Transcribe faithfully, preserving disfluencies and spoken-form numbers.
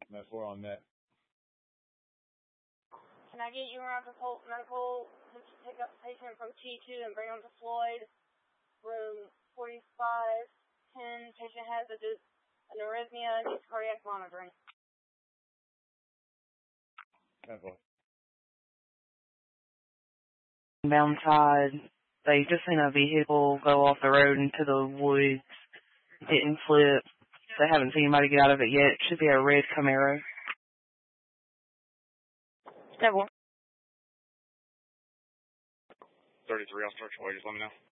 Med four on net. Can I get you around to Holt Medical to pick up the patient from T two and bring him to Floyd? Room forty-five ten. Patient has a, an arrhythmia and needs cardiac monitoring. Med four. Inbound side, they just seen a vehicle go off the road into the woods. Didn't flip. They haven't seen anybody get out of it yet. It should be a red Camaro. Double. thirty-three, I'll start your way. Just let me know.